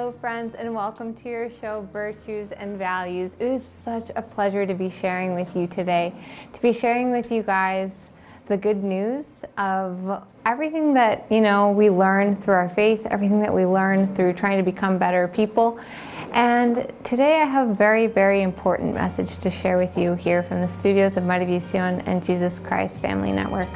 Hello friends, and welcome to your show Virtues and Values. It is such a pleasure to be sharing with you today, to be sharing with you guys the good news of everything that we learn through our faith, everything that we learn through trying to become better people. And today I have a very, very important message to share with you here from the studios of Mighty Vision and Jesus Christ Family Network.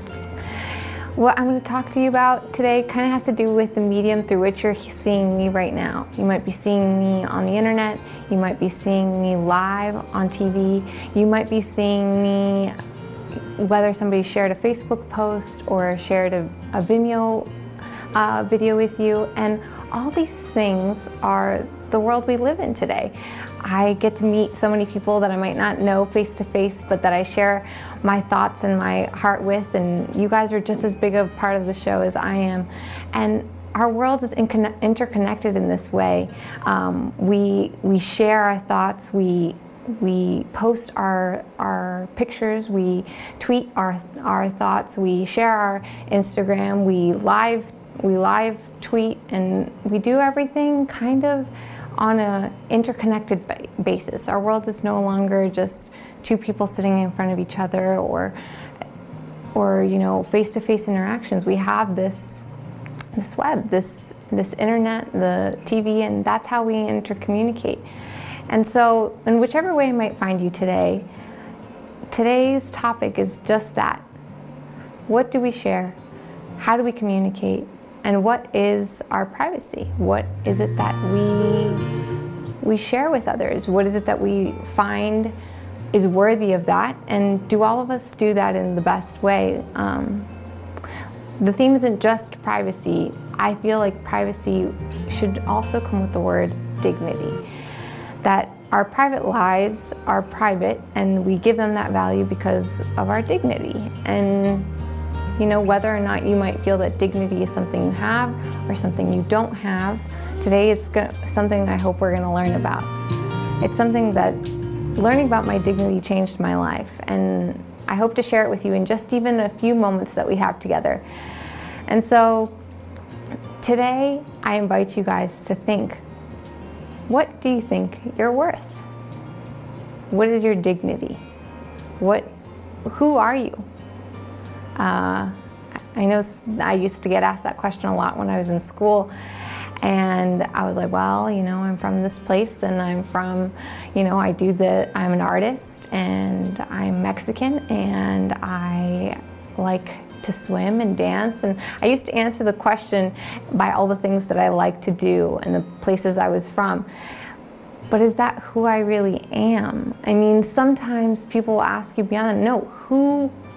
What I'm going to talk to you about today kind of has to do with the medium through which you're seeing me right now. You might be seeing me on the internet, you might be seeing me live on TV, you might be seeing me whether somebody shared a Facebook post or shared a Vimeo video with you, and all these things are the world we live in today. I get to meet so many people that I might not know face to face, but that I share my thoughts and my heart with, and you guys are just as big a part of the show as I am. And our world is interconnected in this way. We share our thoughts, we post our pictures, we tweet our thoughts, we share our Instagram, we live tweet, and we do everything kind of on an interconnected basis. Our world is no longer just two people sitting in front of each other or face-to-face interactions. We have this web, this internet, the TV, and that's how we intercommunicate. And so, in whichever way I might find you today, today's topic is just that. What do we share? How do we communicate? And what is our privacy? What is it that we share with others? What is it that we find is worthy of that? And do all of us do that in the best way? The theme isn't just privacy. I feel like privacy should also come with the word dignity. That our private lives are private, and we give them that value because of our dignity. And whether or not you might feel that dignity is something you have or something you don't have, today it's something I hope we're going to learn about. It's something that learning about my dignity changed my life, and I hope to share it with you in just even a few moments that we have together. And so today I invite you guys to think, what do you think you're worth? What is your dignity? Who are you? I know I used to get asked that question a lot when I was in school, and I was like, well, I'm from this place, and I'm from, I'm an artist, and I'm Mexican, and I like to swim and dance. And I used to answer the question by all the things that I like to do and the places I was from. But is that who I really am? I mean, sometimes people will ask you beyond that, no, who